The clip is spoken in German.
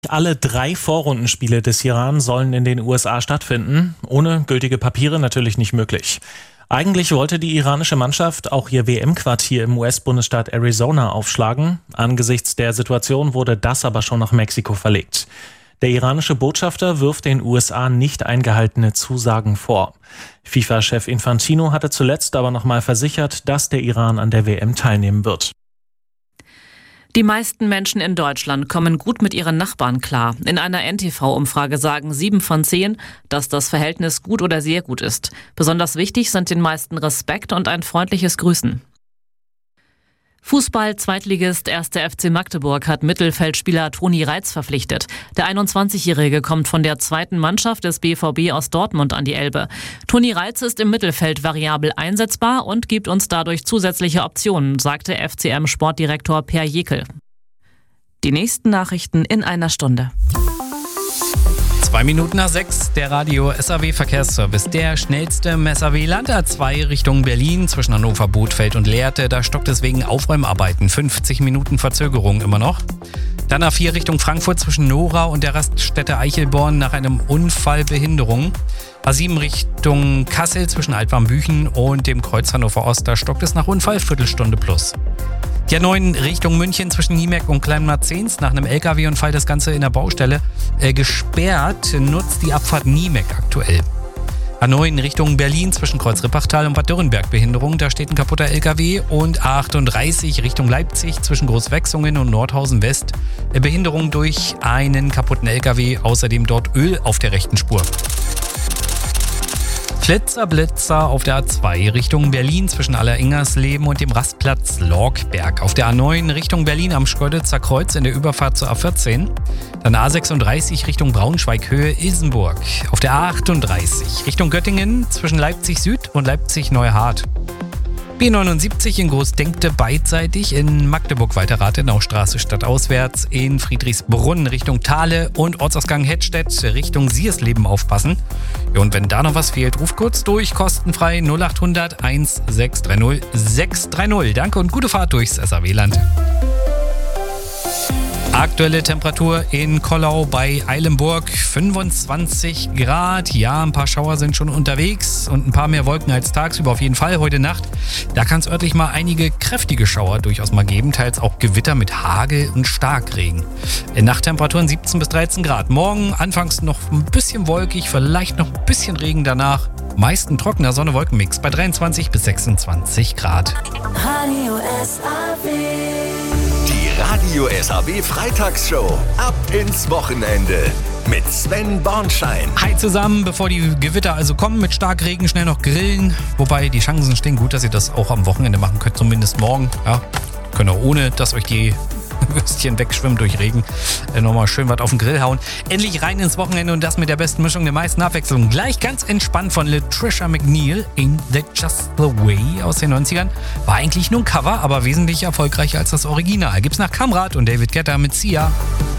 Alle 3 Vorrundenspiele des Iran sollen in den USA stattfinden. Ohne gültige Papiere natürlich nicht möglich. Eigentlich wollte die iranische Mannschaft auch ihr WM-Quartier im US-Bundesstaat Arizona aufschlagen. Angesichts der Situation wurde das aber schon nach Mexiko verlegt. Der iranische Botschafter wirft den USA nicht eingehaltene Zusagen vor. FIFA-Chef Infantino hatte zuletzt aber nochmal versichert, dass der Iran an der WM teilnehmen wird. Die meisten Menschen in Deutschland kommen gut mit ihren Nachbarn klar. In einer NTV-Umfrage sagen 7 von 10, dass das Verhältnis gut oder sehr gut ist. Besonders wichtig sind den meisten Respekt und ein freundliches Grüßen. Fußball-Zweitligist 1. FC Magdeburg hat Mittelfeldspieler Toni Reitz verpflichtet. Der 21-Jährige kommt von der 2. Mannschaft des BVB aus Dortmund an die Elbe. Toni Reitz ist im Mittelfeld variabel einsetzbar und gibt uns dadurch zusätzliche Optionen, sagte FCM-Sportdirektor Per Jekyll. Die nächsten Nachrichten in einer Stunde. 2 Minuten nach 6, der Radio SAW Verkehrsservice. Der schnellste im SAW-Land A2 Richtung Berlin zwischen Hannover, Bothfeld und Lehrte. Da stockt es wegen Aufräumarbeiten. 50 Minuten Verzögerung immer noch. Dann A4 Richtung Frankfurt zwischen Nora und der Raststätte Eichelborn nach einem Unfall Behinderung. A7 Richtung Kassel zwischen Altwarmbüchen und dem Kreuz Hannover Ost. Da stockt es nach Unfall Viertelstunde plus. Die A9 Richtung München zwischen Niemeck und Kleinmarzens nach einem LKW-Unfall, das Ganze in der Baustelle gesperrt, nutzt die Abfahrt Niemeck aktuell. A9 Richtung Berlin zwischen Kreuz-Rippachtal und Bad Dürrenberg Behinderung, da steht ein kaputter LKW. Und A38 Richtung Leipzig zwischen Großwechsungen und Nordhausen West, Behinderung durch einen kaputten LKW, außerdem dort Öl auf der rechten Spur. Blitzer auf der A2 Richtung Berlin zwischen Alleringersleben und dem Rastplatz Lorkberg. Auf der A9 Richtung Berlin am Schkeuditzer Kreuz in der Überfahrt zur A14. Dann A36 Richtung Braunschweig-Höhe Ilsenburg. Auf der A38 Richtung Göttingen zwischen Leipzig Süd und Leipzig Neuhardt. B79 in Großdenkte beidseitig, in Magdeburg weiter Rathenaustraße stadtauswärts, in Friedrichsbrunn Richtung Thale und Ortsausgang Hettstedt Richtung Siersleben aufpassen. Ja, und wenn da noch was fehlt, ruf kurz durch, kostenfrei 0800 1630 630. Danke und gute Fahrt durchs SAW-Land. Aktuelle Temperatur in Kollau bei Eilenburg 25 Grad. Ja, ein paar Schauer sind schon unterwegs und ein paar mehr Wolken als tagsüber auf jeden Fall heute Nacht. Da kann es örtlich mal einige kräftige Schauer durchaus mal geben, teils auch Gewitter mit Hagel und Starkregen. Nachttemperaturen 17 bis 13 Grad. Morgen anfangs noch ein bisschen wolkig, vielleicht noch ein bisschen Regen danach. Meist ein trockener Sonne-Wolken-Mix bei 23 bis 26 Grad. Radio SAW. Die Radio SAW Freitagsshow. Ab ins Wochenende. Mit Sven Bornschein. Hi zusammen, bevor die Gewitter also kommen mit Starkregen, schnell noch grillen. Wobei die Chancen stehen gut, dass ihr das auch am Wochenende machen könnt, zumindest morgen. Ja, könnt ihr ohne, dass euch die Würstchen wegschwimmen durch Regen, nochmal schön was auf den Grill hauen. Endlich rein ins Wochenende und das mit der besten Mischung, der meisten Abwechslung. Gleich ganz entspannt von Latricia McNeil, Ain't That Just The Way aus den 90ern. War eigentlich nur ein Cover, aber wesentlich erfolgreicher als das Original. Gibt's nach Kamrat und David Guetta mit Sia.